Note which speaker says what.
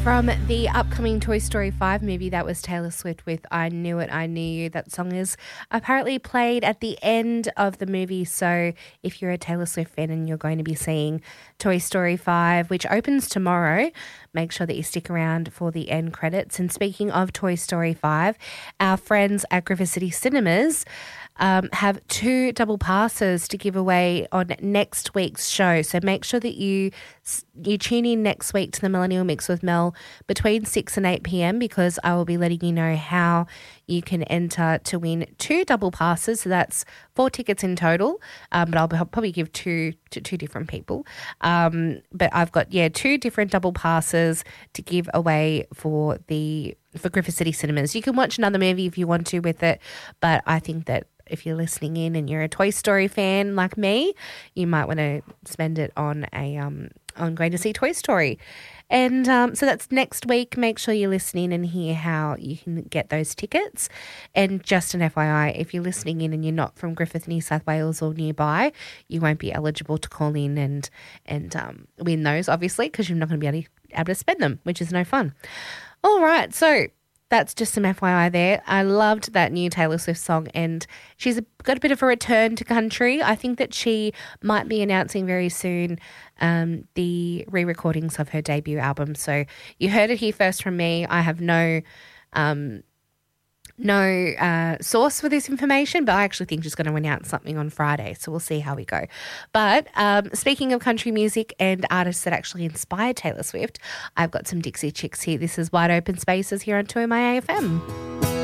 Speaker 1: From the upcoming Toy Story 5 movie, that was Taylor Swift with I Knew It, I Knew You. That song is apparently played at the end of the movie. So if you're a Taylor Swift fan and you're going to be seeing Toy Story 5, which opens tomorrow, make sure that you stick around for the end credits. And speaking of Toy Story 5, our friends at Griffith City Cinemas have 2 double passes to give away on next week's show. So make sure that you tune in next week to the Millennial Mix with Mel between 6 and 8 p.m. because I will be letting you know how you can enter to win 2 double passes. So that's 4 tickets in total, but I'll probably give 2 to 2 different people. But I've got, 2 different double passes to give away for Griffith City Cinemas. You can watch another movie if you want to with it, but I think that if you're listening in and you're a Toy Story fan like me, you might want to spend it on on going to see Toy Story. And so that's next week. Make sure you listen in and hear how you can get those tickets. And just an FYI, if you're listening in and you're not from Griffith, New South Wales or nearby, you won't be eligible to call in and win those, obviously, because you're not going to be able to spend them, which is no fun. All right, so that's just some FYI there. I loved that new Taylor Swift song, and she's got a bit of a return to country. I think that she might be announcing very soon the re-recordings of her debut album. So you heard it here first from me. I have no source for this information, but I actually think she's going to announce something on Friday, so we'll see how we go. But speaking of country music and artists that actually inspired Taylor Swift, I've got some Dixie Chicks here. This is Wide Open Spaces here on 2MY AFM.